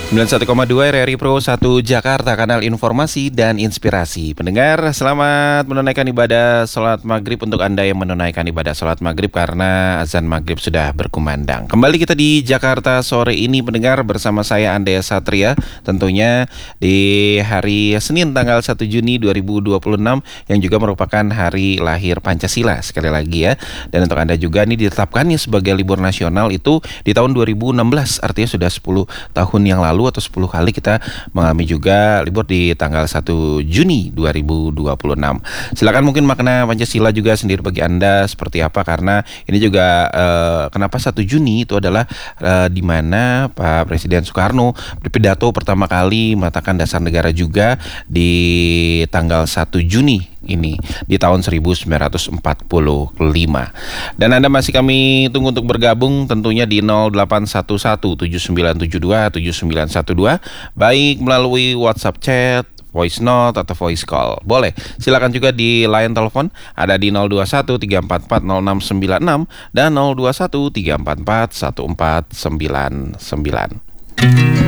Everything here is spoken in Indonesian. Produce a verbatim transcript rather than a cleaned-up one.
sembilan puluh satu koma dua R R I Pro satu Jakarta, kanal informasi dan inspirasi. Pendengar, selamat menunaikan ibadah sholat maghrib untuk Anda yang menunaikan ibadah sholat maghrib karena azan maghrib sudah berkumandang. Kembali kita di Jakarta sore ini, pendengar, bersama saya Andrea Satria. Tentunya di hari Senin tanggal satu Juni dua ribu dua puluh enam yang juga merupakan hari lahir Pancasila sekali lagi ya. Dan untuk Anda juga nih ditetapkannya sebagai libur nasional itu di tahun dua ribu enam belas, artinya sudah sepuluh tahun yang lalu atau sepuluh kali kita mengalami juga libur di tanggal satu Juni dua ribu dua puluh enam. Silakan mungkin makna Pancasila juga sendiri bagi Anda seperti apa, karena ini juga eh, kenapa satu Juni itu adalah eh, di mana Pak Presiden Soekarno berpidato pertama kali mengatakan dasar negara juga di tanggal satu Juni ini di tahun seribu sembilan ratus empat puluh lima. Dan Anda masih kami tunggu untuk bergabung tentunya di nol delapan satu satu tujuh sembilan tujuh dua tujuh sembilan satu dua, baik melalui WhatsApp chat, voice note atau voice call. Boleh. Silakan juga di line telepon ada di nol dua satu tiga empat empat nol enam sembilan enam dan nol dua satu tiga empat empat satu empat sembilan sembilan.